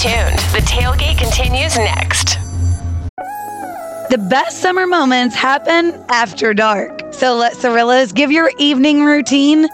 tuned. The tailgate continues next. The best summer moments happen after dark. So let Cirillas give your evening routine